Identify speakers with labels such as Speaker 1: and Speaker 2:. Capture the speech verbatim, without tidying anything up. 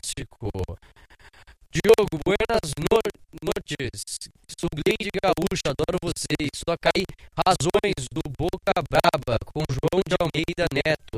Speaker 1: Clássico. Diogo, buenas no noites. Sugleide Gaúcha, adoro vocês. Toca aí Razões do Boca Braba com João de Almeida Neto.